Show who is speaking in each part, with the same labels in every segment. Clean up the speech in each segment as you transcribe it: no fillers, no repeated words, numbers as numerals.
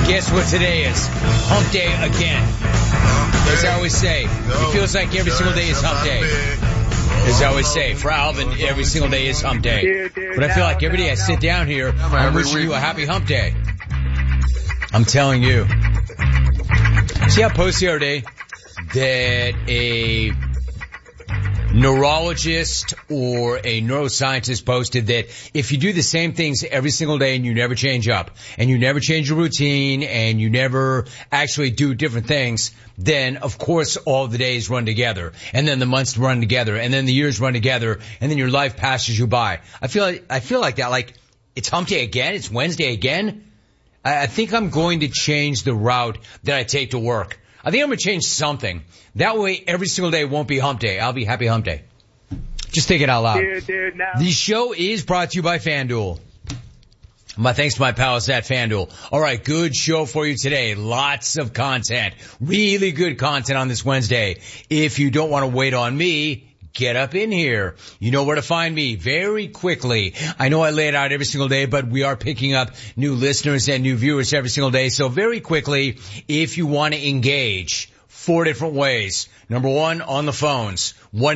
Speaker 1: Guess what today is? Hump day again. As I always say, it feels like every single day is hump day. As I always say, for Alvin, every single day is hump day. But I feel like every day I sit down here, I'm wishing you a happy hump day. I'm telling you. See, I posted the other day that a neurologist or a neuroscientist posted that if you do the same things every single day and you never change up and you never change your routine and you never actually do different things, then of course all the days run together and then the months run together and then the years run together and then your life passes you by. I feel like that, like it's hump day again. It's Wednesday again. I think I'm going to change the route that I take to work. I think I'm going to change something. That way, every single day won't be hump day. I'll be happy hump day. Just think it out loud.
Speaker 2: Dude, now.
Speaker 1: The show is brought to you by FanDuel. My thanks to my pals at FanDuel. All right, good show for you today. Lots of content. Really good content on this Wednesday. If you don't want to wait on me, get up in here. You know where to find me very quickly. I know I lay it out every single day, but we are picking up new listeners and new viewers every single day. So very quickly, if you want to engage, 4 different ways. Number one, on the phones,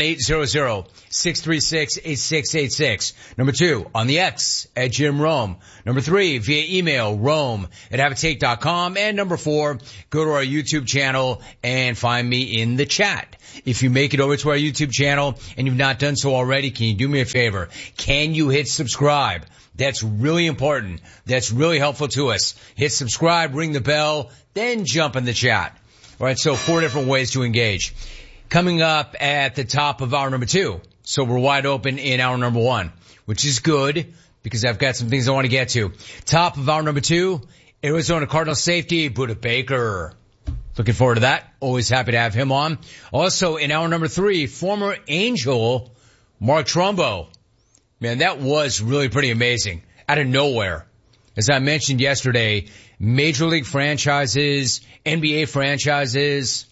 Speaker 1: 1-800-636-8686. Number two, on the X at Jim Rome. Number three, via email, rome@haveatake.com. And number four, go to our YouTube channel and find me in the chat. If you make it over to our YouTube channel and you've not done so already, can you do me a favor? Can you hit subscribe? That's really important. That's really helpful to us. Hit subscribe, ring the bell, then jump in the chat. All right, so 4 different ways to engage. Coming up at the top of hour number 2. So we're wide open in hour number 1, which is good because I've got some things I want to get to. Top of hour number 2, Arizona Cardinals safety, Budda Baker. Looking forward to that. Always happy to have him on. Also in hour number 3, former Angel, Mark Trumbo. Man, that was really pretty amazing. Out of nowhere. As I mentioned yesterday, Major League franchises, NBA franchises,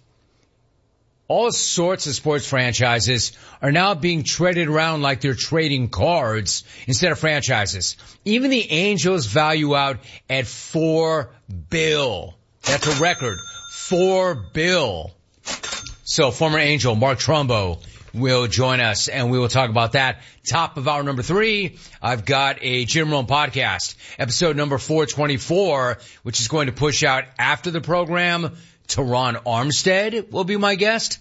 Speaker 1: all sorts of sports franchises are now being traded around like they're trading cards instead of franchises. Even the Angels value out at $4 billion. That's a record. $4 billion. So former Angel Mark Trumbo will join us and we will talk about that. Top of hour number 3, I've got a Jim Rome podcast, episode number 424, which is going to push out after the program. Teron Armstead will be my guest.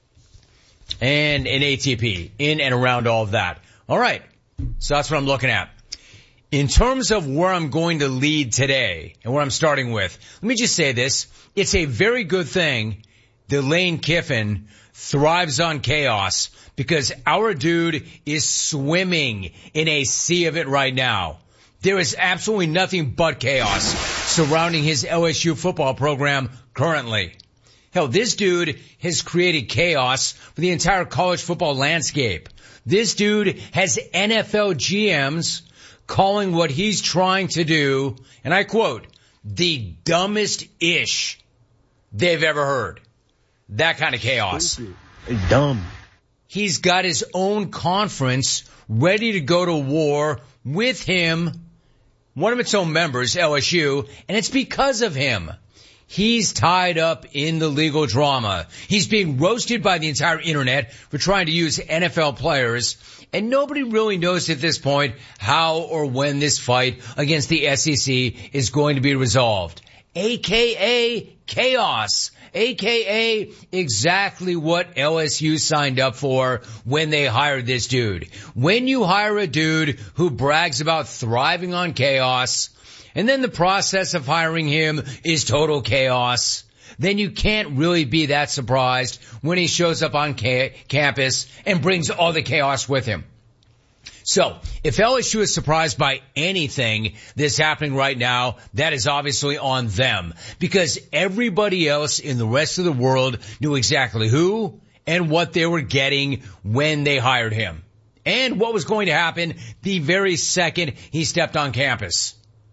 Speaker 1: And an ATP in and around all of that. All right. So that's what I'm looking at. In terms of where I'm going to lead today and where I'm starting with, let me just say this. It's a very good thing that Lane Kiffin thrives on chaos because our dude is swimming in a sea of it right now. There is absolutely nothing but chaos surrounding his LSU football program currently. Hell, this dude has created chaos for the entire college football landscape. This dude has NFL GMs calling what he's trying to do, and I quote, the dumbest ish they've ever heard. That kind of chaos.
Speaker 3: Dumb.
Speaker 1: He's got his own conference ready to go to war with him, one of its own members, LSU, and it's because of him. He's tied up in the legal drama. He's being roasted by the entire internet for trying to use NFL players, and nobody really knows at this point how or when this fight against the SEC is going to be resolved. AKA chaos. AKA exactly what LSU signed up for when they hired this dude. When you hire a dude who brags about thriving on chaos, and then the process of hiring him is total chaos, then you can't really be that surprised when he shows up on campus and brings all the chaos with him. So, if LSU is surprised by anything that's happening right now, that is obviously on them. Because everybody else in the rest of the world knew exactly who and what they were getting when they hired him. And what was going to happen the very second he stepped on campus.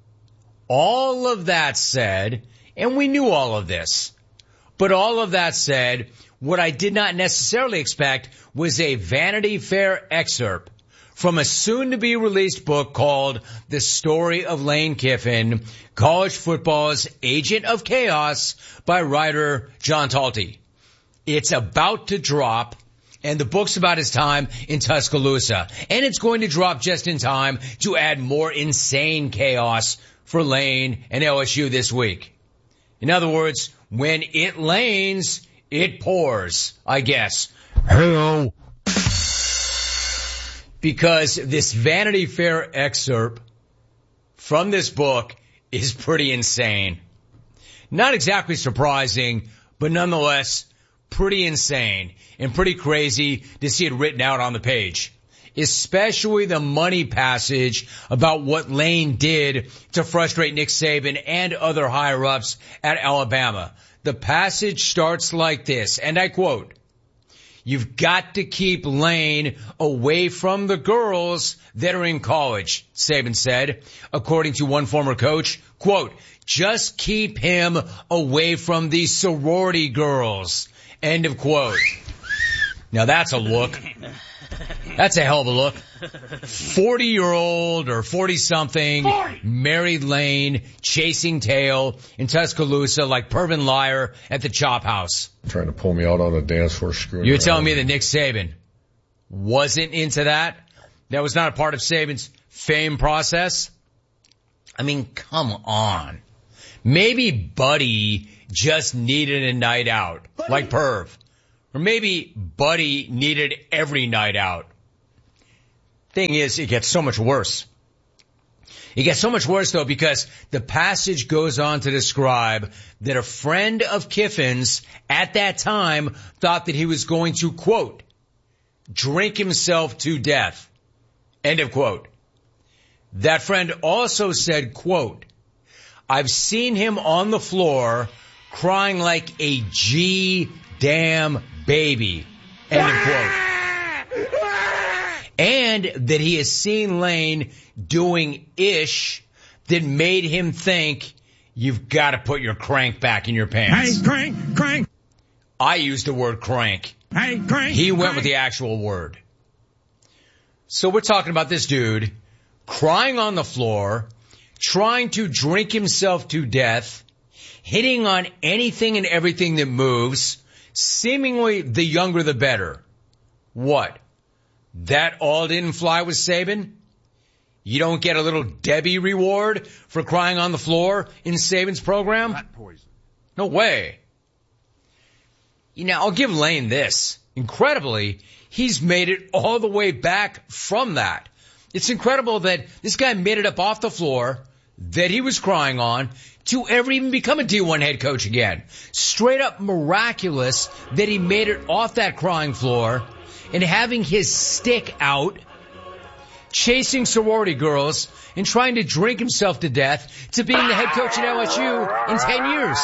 Speaker 1: All of that said, and we knew all of this, but all of that said, what I did not necessarily expect was a Vanity Fair excerpt from a soon-to-be-released book called The Story of Lane Kiffin, College Football's Agent of Chaos by writer John Talty. It's about to drop, and the book's about his time in Tuscaloosa. And it's going to drop just in time to add more insane chaos for Lane and LSU this week. In other words, when it lanes, it pours, I guess. Hello. Because this Vanity Fair excerpt from this book is pretty insane. Not exactly surprising, but nonetheless pretty insane and pretty crazy to see it written out on the page. Especially the money passage about what Lane did to frustrate Nick Saban and other higher-ups at Alabama. The passage starts like this, and I quote, "You've got to keep Lane away from the girls that are in college," Saban said, according to one former coach. Quote, "Just keep him away from the sorority girls." End of quote. Now that's a look. That's a hell of a look. 40-year-old or 40-something married Lane chasing tail in Tuscaloosa like Pervin Liar at the Chop House.
Speaker 2: Trying to pull me out on the dance floor screwing
Speaker 1: You're
Speaker 2: around.
Speaker 1: telling me that Nick Saban wasn't into that? That was not a part of Saban's fame process? I mean, come on. Maybe Buddy just needed a night out, like Perv. Or maybe Buddy needed every night out. Thing is, it gets so much worse. It gets so much worse, though, because the passage goes on to describe that a friend of Kiffin's at that time thought that he was going to, quote, drink himself to death, end of quote. That friend also said, quote, "I've seen him on the floor crying like a G-damn baby," end of quote. And that he has seen Lane doing ish that made him think, you've got to put your crank back in your pants.
Speaker 3: Hey, crank.
Speaker 1: I used the word crank.
Speaker 3: Hey, crank.
Speaker 1: He went with the actual word. So we're talking about this dude crying on the floor, trying to drink himself to death, hitting on anything and everything that moves, seemingly the younger the better. What? That all didn't fly with Saban? You don't get a little Debbie reward for crying on the floor in Saban's program?
Speaker 3: Rat poison.
Speaker 1: No way. You know, I'll give Lane this. Incredibly, he's made it all the way back from that. It's incredible that this guy made it up off the floor that he was crying on to ever even become a D1 head coach again. Straight up miraculous that he made it off that crying floor and having his stick out, chasing sorority girls and trying to drink himself to death to being the head coach at LSU in 10 years.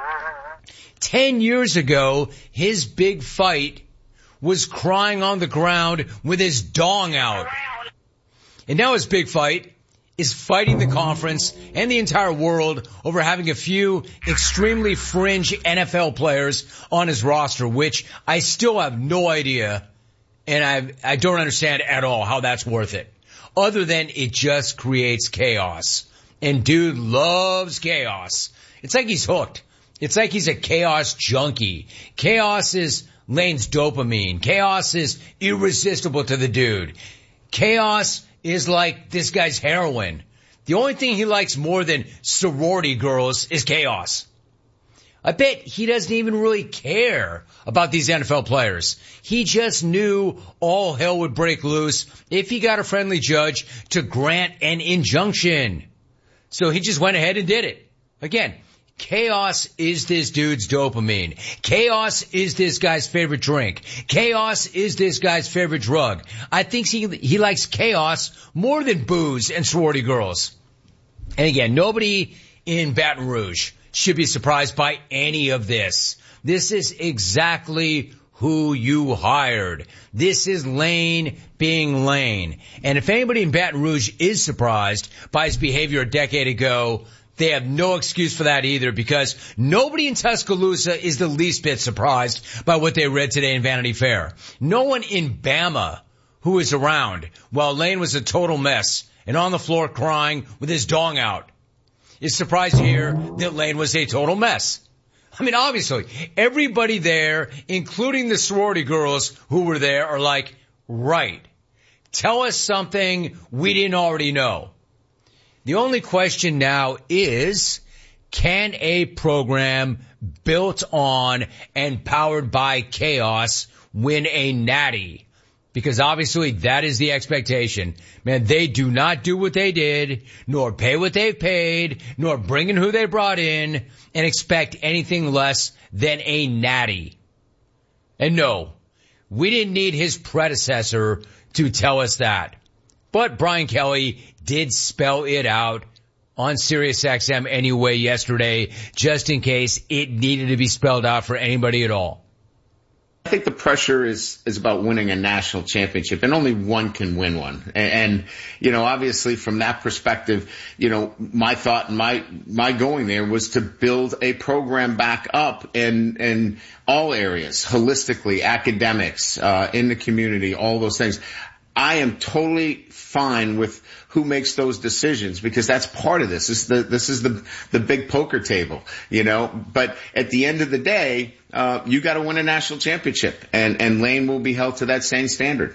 Speaker 1: 10 years ago, his big fight was crying on the ground with his dong out. And now his big fight is fighting the conference and the entire world over having a few extremely fringe NFL players on his roster, which I still have no idea, and I don't understand at all how that's worth it. Other than it just creates chaos. And dude loves chaos. It's like he's hooked. It's like he's a chaos junkie. Chaos is Lane's dopamine. Chaos is irresistible to the dude. Chaos is like this guy's heroin. The only thing he likes more than sorority girls is chaos. I bet he doesn't even really care about these NFL players. He just knew all hell would break loose if he got a friendly judge to grant an injunction. So he just went ahead and did it. Again, chaos is this dude's dopamine. Chaos is this guy's favorite drink. Chaos is this guy's favorite drug. I think he likes chaos more than booze and sorority girls. And again, nobody in Baton Rouge should be surprised by any of this. This is exactly who you hired. This is Lane being Lane. And if anybody in Baton Rouge is surprised by his behavior a decade ago, they have no excuse for that either, because nobody in Tuscaloosa is the least bit surprised by what they read today in Vanity Fair. No one in Bama who was around while Lane was a total mess and on the floor crying with his dong out. It's surprised to hear that Lane was a total mess. I mean, obviously, everybody there, including the sorority girls who were there, are like, right, tell us something we didn't already know. The only question now is, can a program built on and powered by chaos win a natty? Because obviously that is the expectation. Man, they do not do what they did, nor pay what they've paid, nor bring in who they brought in, and expect anything less than a natty. And no, we didn't need his predecessor to tell us that. But Brian Kelly did spell it out on SiriusXM anyway yesterday, just in case it needed to be spelled out for anybody at all.
Speaker 3: I think the pressure is about winning a national championship, and only one can win one. And obviously from that perspective, my thought and my going there was to build a program back up in all areas, holistically, academics, in the community, all those things. I am totally fine with who makes those decisions, because that's part of this. This is the big poker table, but at the end of the day, you got to win a national championship, and Lane will be held to that same standard.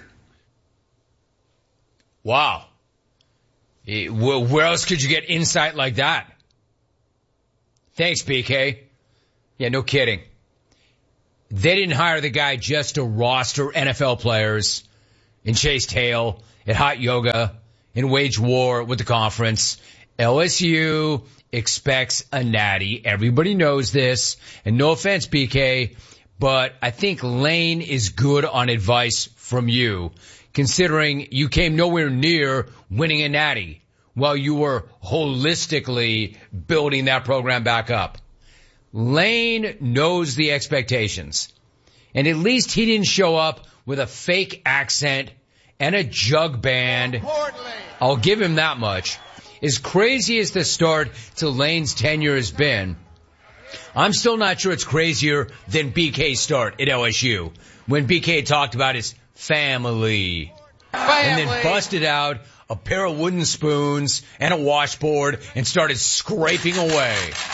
Speaker 1: Wow. Where else could you get insight like that? Thanks, BK. Yeah, no kidding. They didn't hire the guy just to roster NFL players and chase tail at hot yoga and wage war with the conference. LSU expects a natty. Everybody knows this. And no offense, BK, but I think Lane is good on advice from you, considering you came nowhere near winning a natty while you were holistically building that program back up. Lane knows the expectations. And at least he didn't show up with a fake accent and a jug band. I'll give him that much. As crazy as the start to Lane's tenure has been, I'm still not sure it's crazier than BK's start at LSU, when BK talked about his family. And then busted out a pair of wooden spoons and a washboard and started scraping away.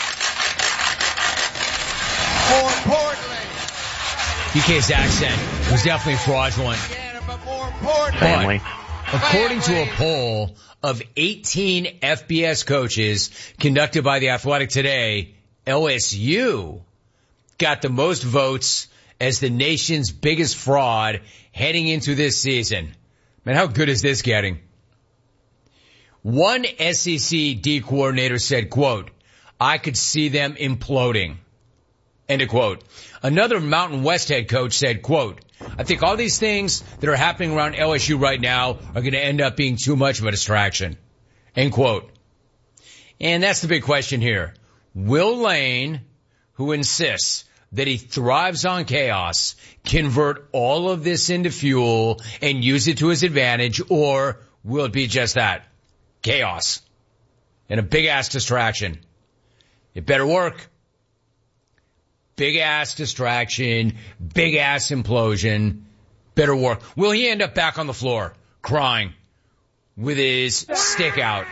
Speaker 4: More importantly,
Speaker 1: BK's accent was definitely fraudulent.
Speaker 5: Family.
Speaker 1: But according to a poll of 18 FBS coaches conducted by The Athletic today, LSU got the most votes as the nation's biggest fraud heading into this season. Man, how good is this getting? One SEC D coordinator said, quote, "I could see them imploding." End of quote. Another Mountain West head coach said, quote, "I think all these things that are happening around LSU right now are going to end up being too much of a distraction." End quote. And that's the big question here. Will Lane, who insists that he thrives on chaos, convert all of this into fuel and use it to his advantage, or will it be just that? Chaos. And a big-ass distraction. It better work. Big-ass distraction, big-ass implosion, better work. Will he end up back on the floor, crying, with his stick out?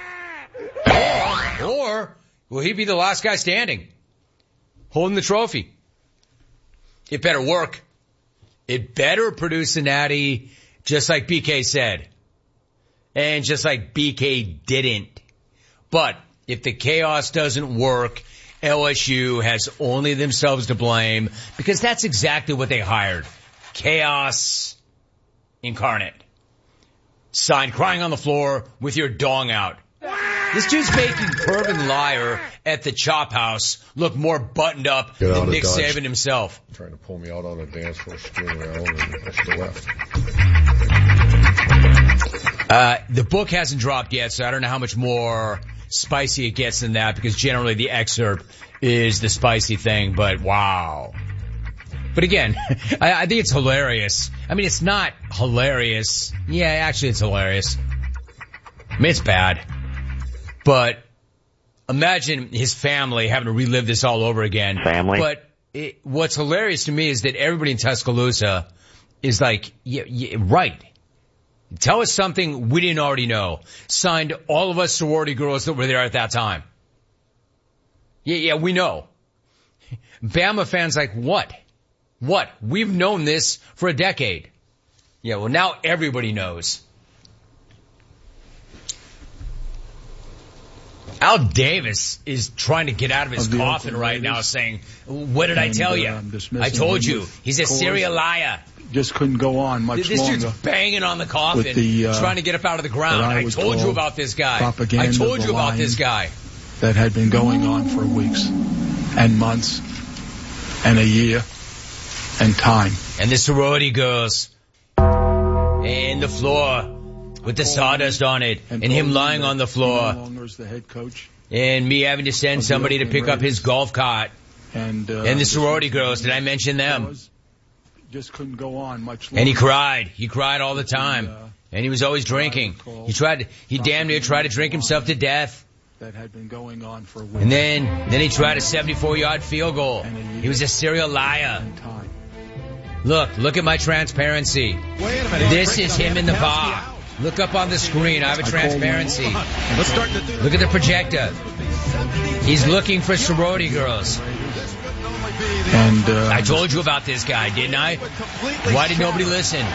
Speaker 1: Or will he be the last guy standing, holding the trophy? It better work. It better produce a natty, just like BK said. And just like BK didn't. But if the chaos doesn't work, LSU has only themselves to blame, because that's exactly what they hired. Chaos incarnate. Signed, crying on the floor with your dong out. This dude's making Curvin Liar at the Chop House look more buttoned up than Nick Saban himself.
Speaker 2: Trying to pull me out on a dance floor, screwing around, and I should have left.
Speaker 1: The book hasn't dropped yet, so I don't know how much more spicy it gets than that, because generally the excerpt is the spicy thing, but wow. But again, I think it's hilarious. I mean, it's not hilarious. Yeah, actually it's hilarious. I mean, it's bad. But imagine his family having to relive this all over again.
Speaker 5: Family.
Speaker 1: But what's hilarious to me is that everybody in Tuscaloosa is like, yeah, right. Tell us something we didn't already know. Signed all of us sorority girls that were there at that time. Yeah, we know. Bama fans like, what? What? We've known this for a decade. Yeah, well, now everybody knows. Al Davis is trying to get out of his coffin right now saying, what did I tell you? I told you. He's a serial liar.
Speaker 6: Just couldn't go on much
Speaker 1: this
Speaker 6: longer.
Speaker 1: This dude's banging on the coffin, trying to get up out of the ground. I told you about this guy. I told you about this guy.
Speaker 6: That had been going on for weeks and months and a year and time.
Speaker 1: And the sorority girls and the floor with the sawdust on it, and him lying on the floor,
Speaker 6: the head coach,
Speaker 1: and me having to send somebody to pick up his golf cart, and the sorority girls. Did I mention them?
Speaker 6: Just couldn't go on much longer.
Speaker 1: And he cried. He cried all the time, and he was always drinking. He damn near tried to drink himself to death.
Speaker 6: That had been going on for weeks.
Speaker 1: And then he tried a 74-yard field goal. He was a serial liar. Look at my transparency. This is him in the bar. Look up on the screen. I have a transparency. Look at the projector. He's looking for sorority girls.
Speaker 6: And
Speaker 1: I told you about this guy, didn't I? Why did nobody listen?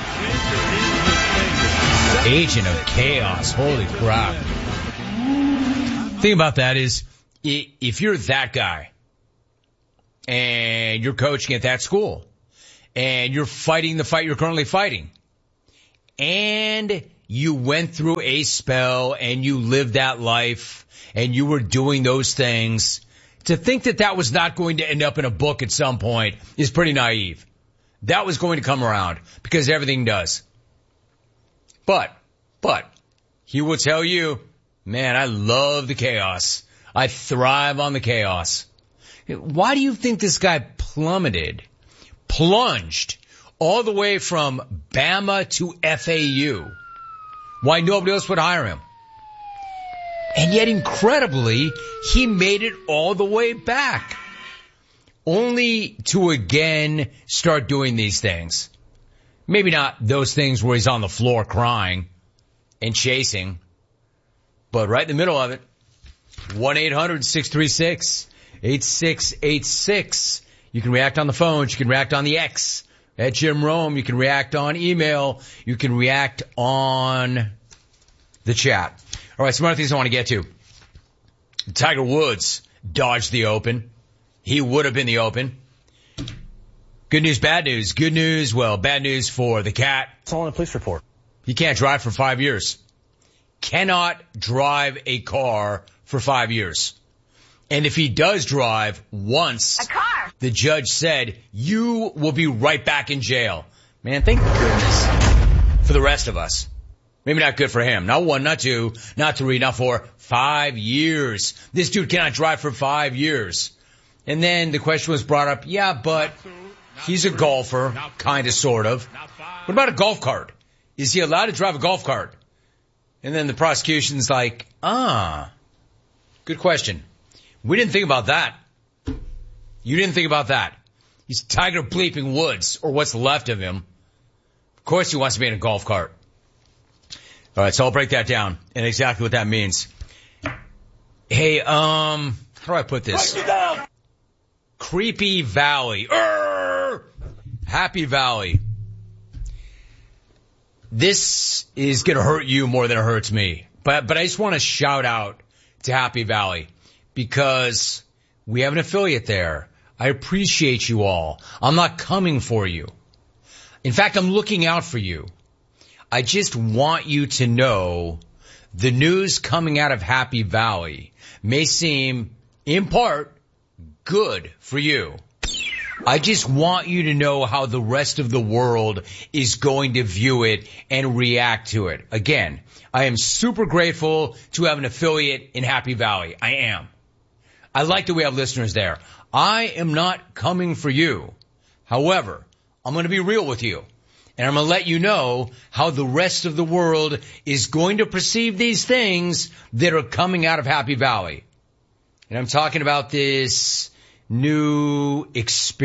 Speaker 1: Agent of Chaos. Holy crap. Thing about that is, if you're that guy and you're coaching at that school and you're fighting the fight you're currently fighting, and you went through a spell and you lived that life and you were doing those things, to think that that was not going to end up in a book at some point is pretty naive. That was going to come around because everything does. But he will tell you, man, I love the chaos. I thrive on the chaos. Why do you think this guy plunged all the way from Bama to FAU? Why nobody else would hire him? And yet, incredibly, he made it all the way back. Only to again start doing these things. Maybe not those things where he's on the floor crying and chasing, but right in the middle of it. 1-800-636-8686. You can react on the phones. You can react on the X at Jim Rome. You can react on email. You can react on the chat. All right, some other things I want to get to. Tiger Woods dodged the Open. He would have been the Open. Good news, bad news. Good news, well, bad news for the cat.
Speaker 7: It's all in a police report.
Speaker 1: He can't drive for 5 years. Cannot drive a car for 5 years. And if he does drive once, the judge said, you will be right back in jail. Man, thank goodness for the rest of us. Maybe not good for him. Not 1, not 2, not 3, not 4, 5 years. This dude cannot drive for 5 years. And then the question was brought up, yeah, but he's a golfer, kind of, sort of. What about a golf cart? Is he allowed to drive a golf cart? And then the prosecution's like, good question. We didn't think about that. You didn't think about that. He's Tiger bleeping Woods, or what's left of him. Of course he wants to be in a golf cart. All right, so I'll break that down and exactly what that means. Hey, how do I put this? Creepy Valley. Happy Valley. This is going to hurt you more than it hurts me. But I just want to shout out to Happy Valley because we have an affiliate there. I appreciate you all. I'm not coming for you. In fact, I'm looking out for you. I just want you to know the news coming out of Happy Valley may seem, in part, good for you. I just want you to know how the rest of the world is going to view it and react to it. Again, I am super grateful to have an affiliate in Happy Valley. I am. I like that we have listeners there. I am not coming for you. However, I'm going to be real with you. And I'm going to let you know how the rest of the world is going to perceive these things that are coming out of Happy Valley. And I'm talking about this new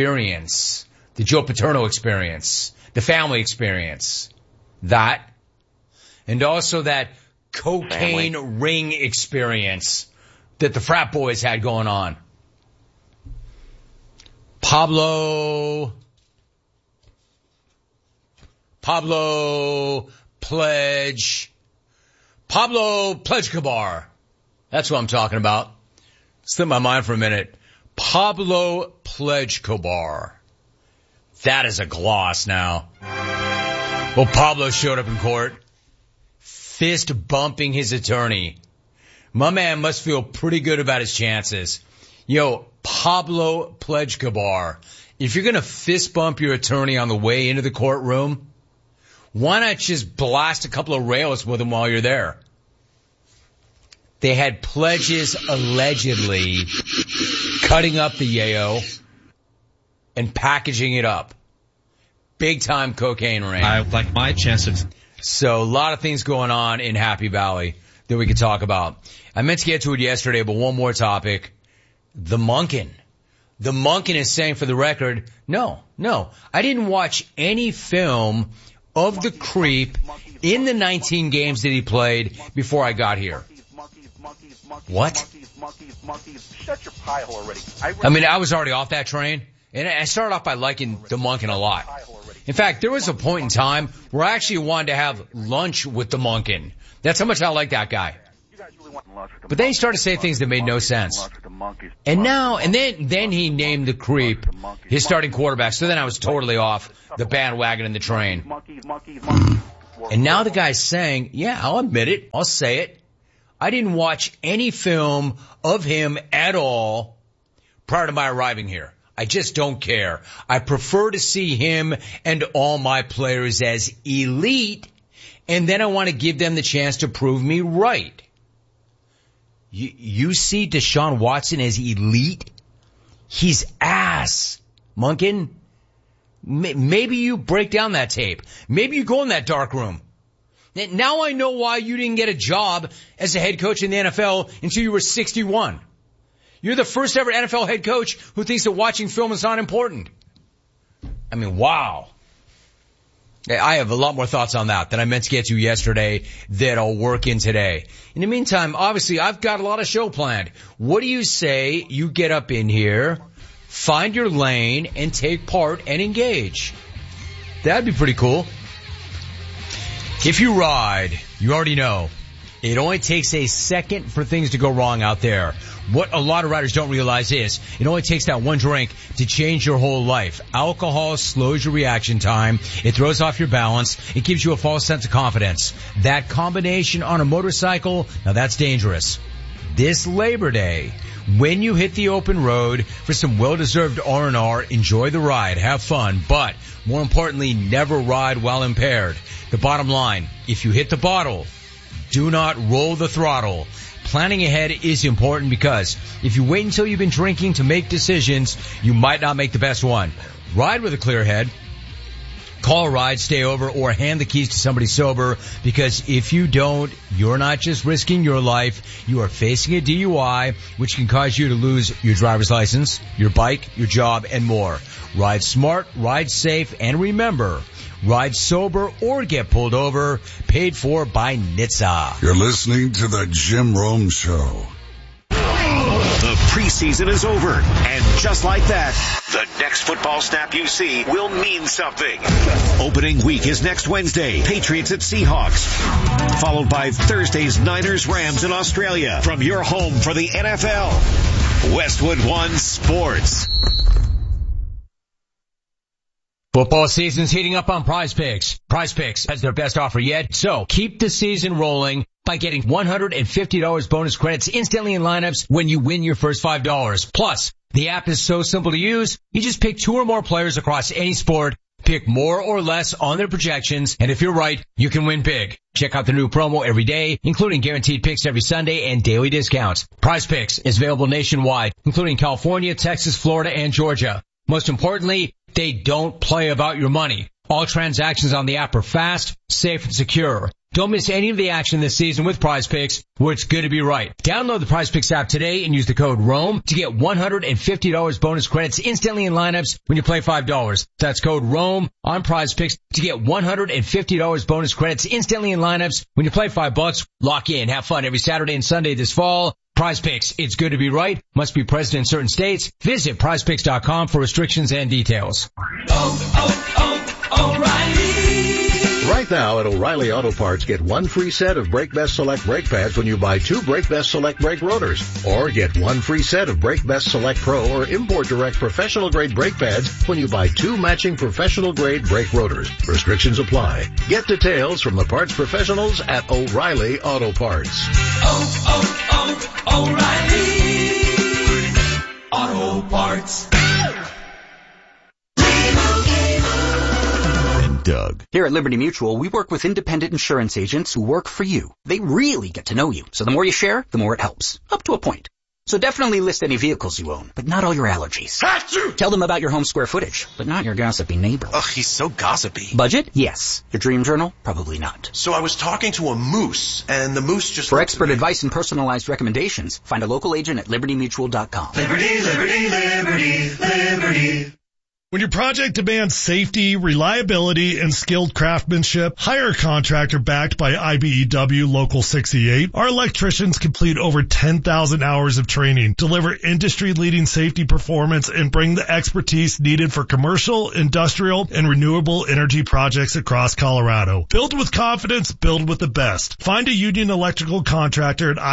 Speaker 1: experience, the Joe Paterno experience, the family experience. That and also that cocaine ring experience that the frat boys had going on. Pablo Plejkabar. That's what I'm talking about. Slip my mind for a minute. Pablo Plejkabar. That is a gloss now. Well, Pablo showed up in court, fist bumping his attorney. My man must feel pretty good about his chances. Yo, Pablo Plejkabar, if you're going to fist bump your attorney on the way into the courtroom, why not just blast a couple of rails with him while you're there? They had pledges allegedly cutting up the yayo and packaging it up. Big time cocaine ring.
Speaker 7: I like my chances.
Speaker 1: So a lot of things going on in Happy Valley that we could talk about. I meant to get to it yesterday, but one more topic. The Monken. The Monken is saying for the record, no, I didn't watch any film of the creep in the 19 games that he played before I got here. What?
Speaker 5: Shut your pie hole already.
Speaker 1: I mean, I was already off that train, and I started off by liking the Monken a lot. In fact, there was a point in time where I actually wanted to have lunch with the Monken. That's how much I like that guy. But then he started to say things that made no sense. And then he named the creep his starting quarterback. So then I was totally off the bandwagon and the train. And now the guy's saying, yeah, I'll admit it. I'll say it. I didn't watch any film of him at all prior to my arriving here. I just don't care. I prefer to see him and all my players as elite, and then I want to give them the chance to prove me right. You see Deshaun Watson as elite? He's ass. Monken, maybe you break down that tape. Maybe you go in that dark room. Now I know why you didn't get a job as a head coach in the NFL until you were 61. You're the first ever NFL head coach who thinks that watching film is not important. I mean, wow. I have a lot more thoughts on that I meant to get to yesterday that I'll work in today. In the meantime, obviously, I've got a lot of show planned. What do you say you get up in here, find your lane, and take part and engage? That'd be pretty cool. If you ride, you already know, it only takes a second for things to go wrong out there. What a lot of riders don't realize is it only takes that one drink to change your whole life. Alcohol slows your reaction time. It throws off your balance. It gives you a false sense of confidence. That combination on a motorcycle, now that's dangerous. This Labor Day, when you hit the open road for some well-deserved R&R, enjoy the ride, have fun, but more importantly, never ride while impaired. The bottom line, if you hit the bottle, do not roll the throttle. Planning ahead is important because if you wait until you've been drinking to make decisions, you might not make the best one. Ride with a clear head. Call a ride, stay over, or hand the keys to somebody sober, because if you don't, you're not just risking your life, you are facing a DUI, which can cause you to lose your driver's license, your bike, your job, and more. Ride smart, ride safe, and remember, ride sober or get pulled over, paid for by NHTSA.
Speaker 8: You're listening to the Jim Rome Show.
Speaker 9: The preseason is over, and just like that, the next football snap you see will mean something. Opening week is next Wednesday, Patriots at Seahawks, followed by Thursday's Niners-Rams in Australia. From your home for the NFL, Westwood One Sports.
Speaker 1: Football season's heating up on Prize Picks. Prize Picks has their best offer yet, so keep the season rolling by getting $150 bonus credits instantly in lineups when you win your first $5. Plus, the app is so simple to use, you just pick 2 or more players across any sport, pick more or less on their projections, and if you're right, you can win big. Check out the new promo every day, including guaranteed picks every Sunday and daily discounts. Prize Picks is available nationwide, including California, Texas, Florida, and Georgia. Most importantly, they don't play about your money. All transactions on the app are fast, safe, and secure. Don't miss any of the action this season with Prize Picks, where it's good to be right. Download the Prize Picks app today and use the code ROAM to get $150 bonus credits instantly in lineups when you play $5. That's code ROAM on Prize Picks to get $150 bonus credits instantly in lineups when you play $5. Lock in, have fun every Saturday and Sunday this fall. Prize Picks, it's good to be right. Must be present in certain states. Visit prizepicks.com for restrictions and details.
Speaker 7: O'Reilly. Right now at O'Reilly Auto Parts, get one free set of Brake Best Select brake pads when you buy 2 Brake Best Select brake rotors. Or get one free set of Brake Best Select Pro or Import Direct professional grade brake pads when you buy 2 matching professional grade brake rotors. Restrictions apply. Get details from the parts professionals at O'Reilly Auto Parts.
Speaker 10: O'Reilly Auto Parts.
Speaker 11: Doug. Here at Liberty Mutual, we work with independent insurance agents who work for you. They really get to know you. So the more you share, the more it helps. Up to a point. So definitely list any vehicles you own, but not all your allergies. Tell them about your home square footage, but not your gossipy neighbor.
Speaker 12: Ugh, he's so gossipy.
Speaker 11: Budget? Yes. Your dream journal? Probably not.
Speaker 12: So I was talking to a moose, and the moose just...
Speaker 11: For expert advice and personalized recommendations, find a local agent at libertymutual.com.
Speaker 10: Liberty, liberty, liberty, liberty.
Speaker 13: When your project demands safety, reliability, and skilled craftsmanship, hire a contractor backed by IBEW Local 68. Our electricians complete over 10,000 hours of training, deliver industry-leading safety performance, and bring the expertise needed for commercial, industrial, and renewable energy projects across Colorado. Build with confidence, build with the best. Find a union electrical contractor at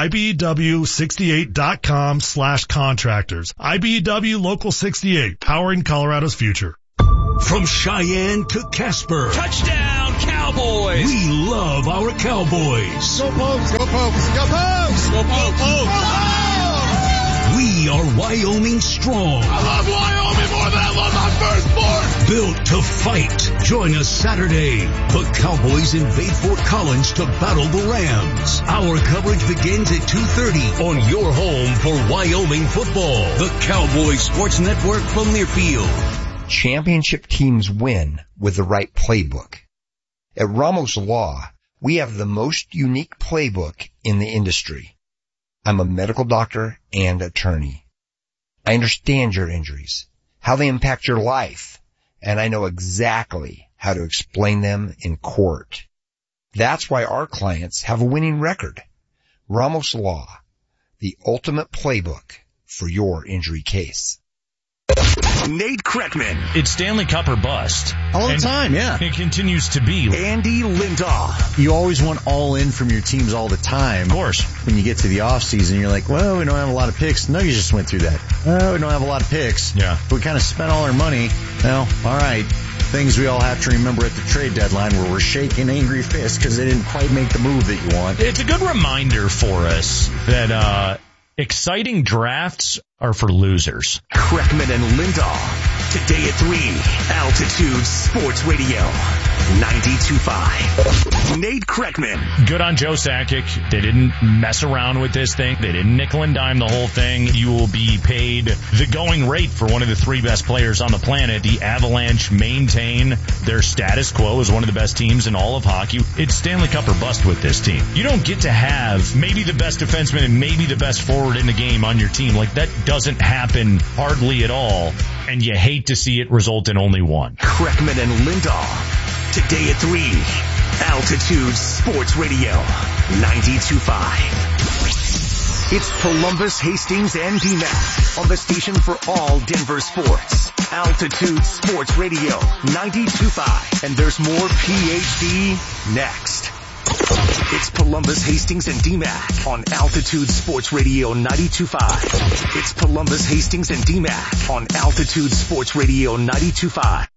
Speaker 13: IBEW68.com/contractors. IBEW Local 68, powering Colorado's future.
Speaker 14: From Cheyenne to Casper.
Speaker 15: Touchdown, Cowboys!
Speaker 14: We love our Cowboys.
Speaker 4: Go Pokes! Go Pokes! Go Pokes! Go Pokes! Go Pokes!
Speaker 14: We are Wyoming strong.
Speaker 4: I love Wyoming more than I love my firstborn.
Speaker 14: Built to fight. Join us Saturday. The Cowboys invade Fort Collins to battle the Rams. Our coverage begins at 2:30 on your home for Wyoming football. The Cowboys Sports Network from Learfield.
Speaker 16: Championship teams win with the right playbook. At Ramos Law, we have the most unique playbook in the industry. I'm a medical doctor and attorney. I understand your injuries, how they impact your life, and I know exactly how to explain them in court. That's why our clients have a winning record. Ramos Law, the ultimate playbook for your injury case.
Speaker 9: Nate Kreckman.
Speaker 17: It's Stanley Cup or bust.
Speaker 18: All the time, yeah.
Speaker 17: It continues to be.
Speaker 9: Andy Lindahl.
Speaker 18: You always want all in from your teams all the time.
Speaker 17: Of course.
Speaker 18: When you get to the off season, you're like, well, we don't have a lot of picks. No, you just went through that. Oh, we don't have a lot of picks.
Speaker 17: Yeah.
Speaker 18: We kind of spent all our money. Well, all right. Things we all have to remember at the trade deadline where we're shaking angry fists because they didn't quite make the move that you want.
Speaker 17: It's a good reminder for us that, exciting drafts are for losers.
Speaker 9: Kreckman and Lindahl. Today at 3, Altitude Sports Radio, 92.5. Nate Kreckman.
Speaker 17: Good on Joe Sakic. They didn't mess around with this thing. They didn't nickel and dime the whole thing. You will be paid the going rate for one of the 3 best players on the planet. The Avalanche maintain their status quo as one of the best teams in all of hockey. It's Stanley Cup or bust with this team. You don't get to have maybe the best defenseman and maybe the best forward in the game on your team. Like, that doesn't happen hardly at all. And you hate to see it result in only one.
Speaker 9: Kreckman and Lindahl. Today at 3, Altitude Sports Radio, 92.5. It's Columbus, Hastings, and DMAC on the station for all Denver sports. Altitude Sports Radio, 92.5. And there's more PhD next. It's Columbus, Hastings, and DMAC on Altitude Sports Radio 92.5. It's Columbus, Hastings, and DMAC on Altitude Sports Radio 92.5.